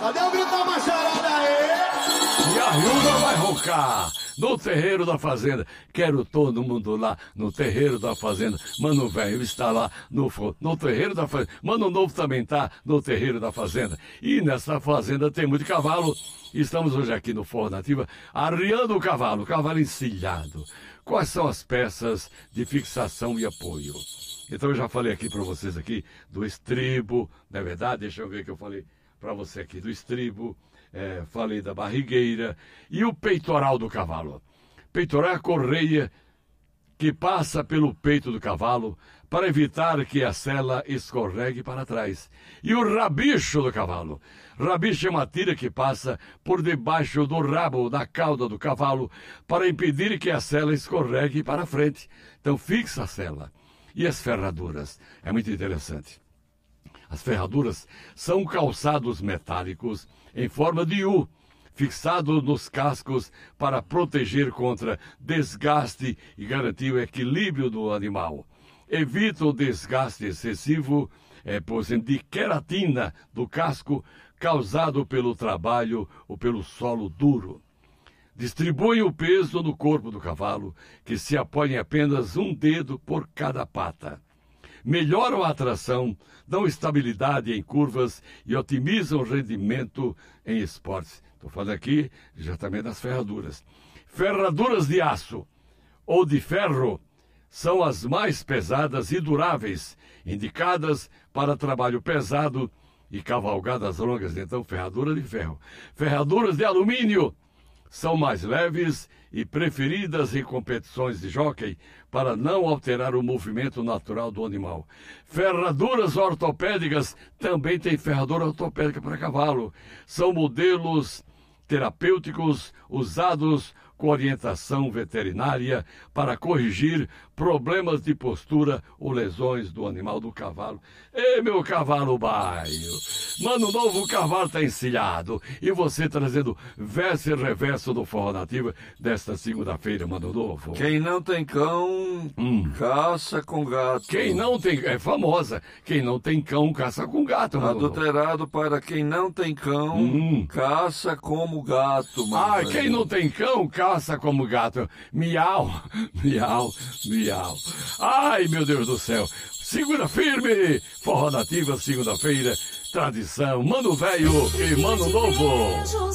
Cadê o grito da macharada aí? E a Hilda vai roncar no terreiro da fazenda. Quero todo mundo lá no terreiro da fazenda. Mano Velho está lá no terreiro da fazenda. Mano Novo também tá no terreiro da fazenda. E nessa fazenda tem muito cavalo. Estamos hoje aqui no Forró Nativa arriando o cavalo encilhado. Quais são as peças de fixação e apoio? Então eu já falei aqui para vocês aqui do estribo, não é verdade? Deixa eu ver o que eu falei para você aqui do estribo. Falei da barrigueira e o peitoral do cavalo. Peitoral é a correia que passa pelo peito do cavalo para evitar que a sela escorregue para trás. E o rabicho do cavalo. Rabicho é uma tira que passa por debaixo do rabo, da cauda do cavalo, para impedir que a sela escorregue para frente. Então fixa a sela. E as ferraduras? É muito interessante. As ferraduras são calçados metálicos em forma de U, fixados nos cascos para proteger contra desgaste e garantir o equilíbrio do animal. Evita o desgaste excessivo, por exemplo, de queratina do casco causado pelo trabalho ou pelo solo duro. Distribui o peso no corpo do cavalo, que se apoia em apenas um dedo por cada pata. Melhoram a tração, dão estabilidade em curvas e otimizam o rendimento em esportes. Estou falando aqui já também das ferraduras. Ferraduras de aço ou de ferro são as mais pesadas e duráveis, indicadas para trabalho pesado e cavalgadas longas. Então, ferradura de ferro. Ferraduras de alumínio são mais leves e preferidas em competições de hóquei para não alterar o movimento natural do animal. Ferraduras ortopédicas, também tem ferradura ortopédica para cavalo. São modelos terapêuticos usados com orientação veterinária para corrigir problemas de postura ou lesões do animal, do cavalo. Ei, meu cavalo baio! Mano Novo, o cavalo está encilhado. E você trazendo verso e reverso do Forró Nativa desta segunda-feira, Mano Novo. Quem não tem cão, caça com gato. Quem não tem... É famosa. Quem não tem cão, caça com gato, Mano Novo. Adulterado para quem não tem cão, caça como gato, mano. Ah, quem não tem cão, caça como gato. Miau, miau, miau. Ai, meu Deus do céu. Segura firme. Forró Nativa, segunda-feira. Tradição. Mano Velho e Mano Novo.